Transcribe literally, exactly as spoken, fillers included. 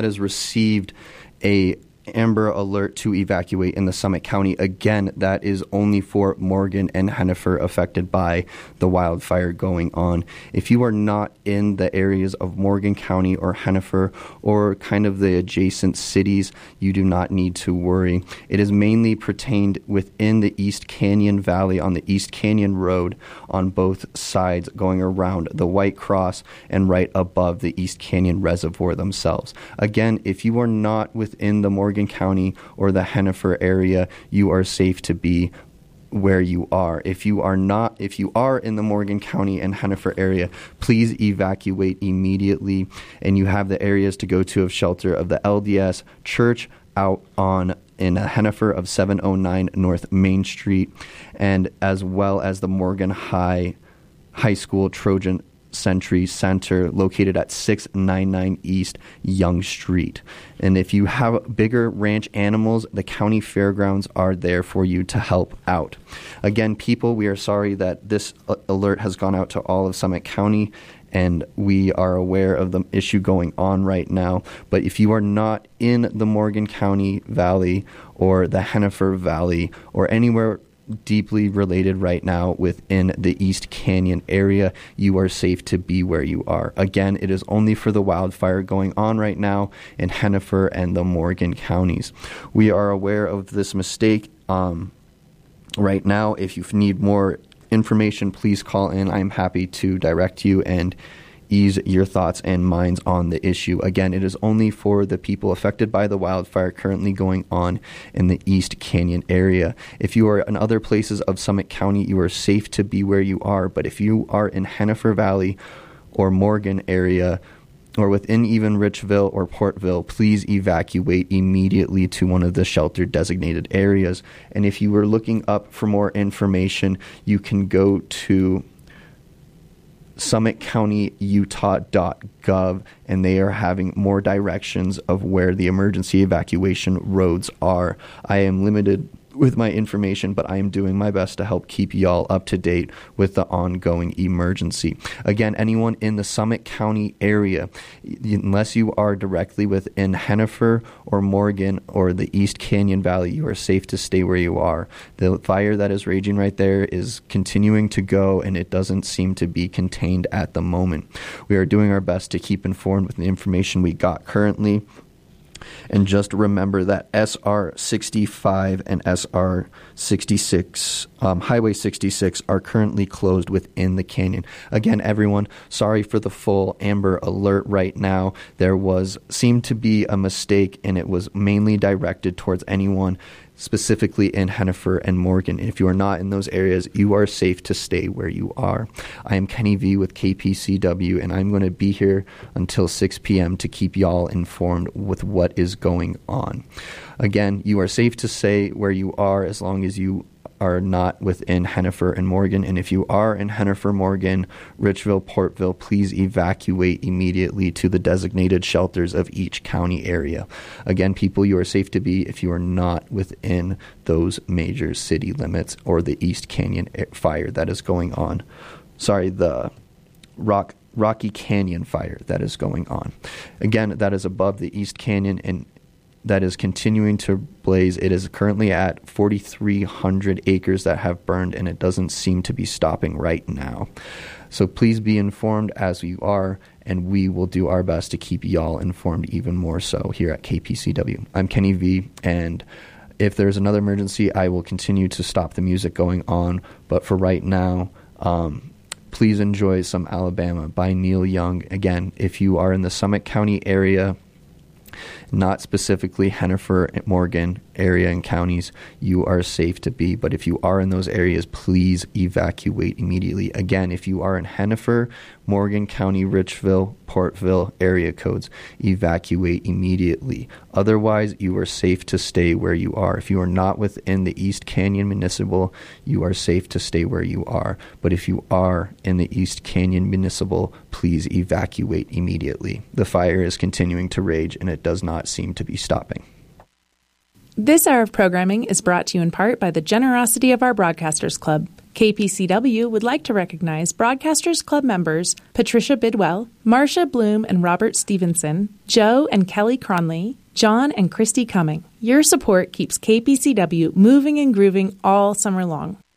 that has received a Amber Alert to evacuate in the Summit County. Again, that is only for Morgan and Hennifer affected by the wildfire going on. If you are not in the areas of Morgan County or Hennifer or kind of the adjacent cities, you do not need to worry. It is mainly pertained within the East Canyon Valley on the East Canyon Road on both sides going around the White Cross and right above the East Canyon Reservoir themselves. Again, if you are not within the Morgan County or the Hennifer area, you are safe to be where you are. If you are not, if you are in the Morgan County and Hennifer area, please evacuate immediately. And you have the areas to go to of shelter of the L D S Church out on in Hennifer of seven oh nine North Main Street, and as well as the Morgan High High School Trojan Century Center located at six ninety-nine East Young Street. And if you have bigger ranch animals, the county fairgrounds are there for you to help out. Again, people, we are sorry that this alert has gone out to all of Summit County, and we are aware of the issue going on right now. But if you are not in the Morgan County Valley or the Hennifer Valley or anywhere deeply related right now within the East Canyon area, you are safe to be where you are. Again, it is only for the wildfire going on right now in Hennifer and the Morgan counties. We are aware of this mistake um, right now. If you need more information, please call in. I'm happy to direct you and ease your thoughts and minds on the issue. Again, it is only for the people affected by the wildfire currently going on in the East Canyon area. If you are in other places of Summit County, you are safe to be where you are. But if you are in Hennifer Valley or Morgan area, or within even Richville or Portville, please evacuate immediately to one of the shelter designated areas. And if you were looking up for more information, you can go to summit county utah dot gov, and they are having more directions of where the emergency evacuation roads are. I am limited with my information, but I am doing my best to help keep y'all up to date with the ongoing emergency. Again, anyone in the Summit County area, unless you are directly within Hennifer or Morgan or the East Canyon Valley, you are safe to stay where you are. The fire that is raging right there is continuing to go, and it doesn't seem to be contained at the moment. We are doing our best to keep informed with the information we got currently. And just remember that S R sixty-five and S R sixty-six, um, Highway sixty-six, are currently closed within the canyon. Again, everyone, sorry for the full Amber Alert right now. There was seemed to be a mistake, and it was mainly directed towards anyone specifically in Hennifer and Morgan. If you are not in those areas, you are safe to stay where you are. I am Kenny V with K P C W, and I'm going to be here until six p.m. to keep y'all informed with what is going on. Again, you are safe to stay where you are as long as you are not within Hennifer and Morgan. And if you are in Hennifer, Morgan, Richville, Portville, please evacuate immediately to the designated shelters of each county area. Again, people, you are safe to be if you are not within those major city limits or the East Canyon fire that is going on. Sorry, the Rock Rocky Canyon fire that is going on. Again, that is above the East Canyon and that is continuing to blaze. It is currently at forty-three hundred acres that have burned, and it doesn't seem to be stopping right now. So please be informed as you are, and we will do our best to keep y'all informed even more so here at K P C W. I'm Kenny V, and if there's another emergency, I will continue to stop the music going on. But for right now, um, please enjoy some Alabama by Neil Young. Again, if you are in the Summit County area, not specifically Hennifer, Morgan area and counties, you are safe to be. But if you are in those areas, please evacuate immediately. Again, if you are in Hennifer, Morgan County, Richville, Portville area codes, evacuate immediately. Otherwise, you are safe to stay where you are. If you are not within the East Canyon Municipal, you are safe to stay where you are. But if you are in the East Canyon Municipal, please evacuate immediately. The fire is continuing to rage, and it does not seem to be stopping. This hour of programming is brought to you in part by the generosity of our Broadcasters Club. K P C W would like to recognize Broadcasters Club members Patricia Bidwell, Marcia Bloom and Robert Stevenson, Joe and Kelly Cronley, John and Christy Cumming. Your support keeps K P C W moving and grooving all summer long.